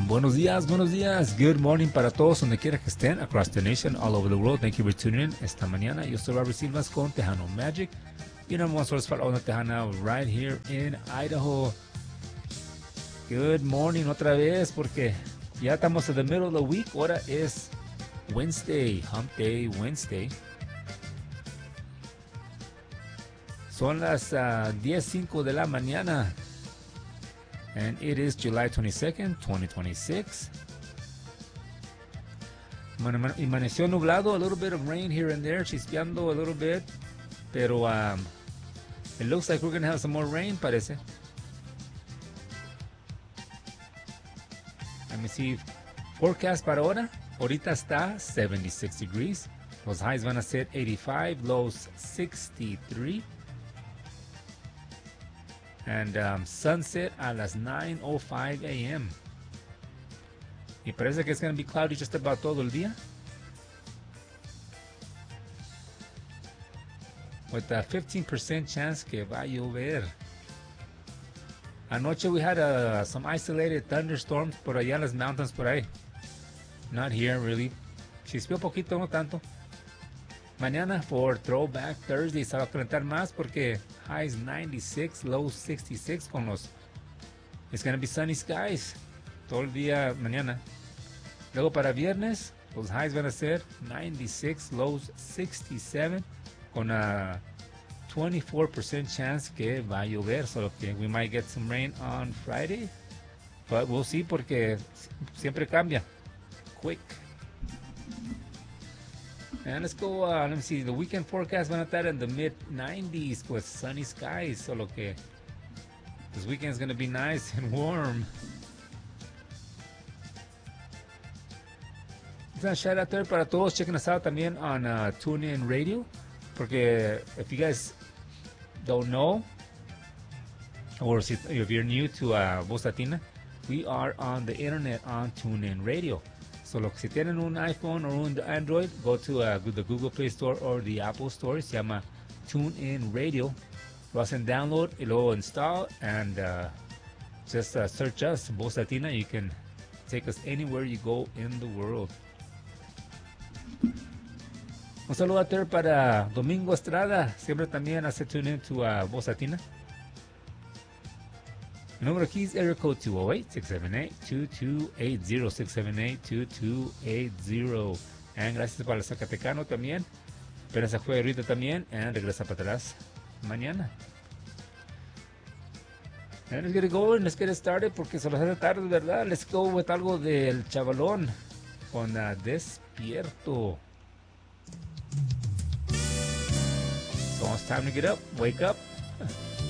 Buenos días. Good morning para todos donde quiera que estén, across the nation, all over the world. Thank you for tuning in esta mañana. Yo soy Robert Silvas con Tejano Magic. Y number one source para Onda Tejana right here in Idaho. Good morning otra vez porque ya estamos in the middle of the week. Ahora es Wednesday, Hump Day Wednesday. Son las 10:05 de la mañana. And it is July 22nd, 2026. Amaneció nublado, a little bit of rain here and there, chispeando a little bit. Pero it looks like we're going to have some more rain, parece. Let me see. Forecast para ahora. Ahorita está 76 degrees. Los highs van a ser 85, lows 63. And sunset a las 9:05 a.m. Y parece que es going to be cloudy just about todo el día. With a 15% chance que va a llover. Anoche we had some isolated thunderstorms por allá en las mountains por ahí. Not here really. Chispeó poquito, no tanto. Mañana for Throwback Thursday se va a calentar más porque highs 96, lows 66 con los... It's going to be sunny skies todo el día mañana. Luego para viernes, los highs van a ser 96, lows 67 con a 24% chance que va a llover. Solo que we might get some rain on Friday. But we'll see porque siempre cambia. Quick. And let's go, let me see, the weekend forecast van a estar in the mid-90s with sunny skies. Solo que this weekend is going to be nice and warm. A shout out there para todos checking us out también on TuneIn Radio. Porque if you guys don't know, or if you're new to Voz Latina, we are on the internet on TuneIn Radio. Solo que si tienen un iPhone o un Android, go to the Google Play Store or the Apple Store. Se llama TuneIn Radio. Lo hacen download y luego install and just search us, Voz Latina. You can take us anywhere you go in the world. Un saludo a Ter para Domingo Estrada. Siempre también hace tune in to Voz Latina. El número aquí es area code 208-678-2280, 678-2280. Y gracias para el Zacatecano también. Pero se fue ahorita también. Y regresa para atrás mañana. And let's get it going, let's get it started porque se los hace tarde, ¿verdad? Let's go with algo del Chavalón con Despierto. So it's time to get up, wake up.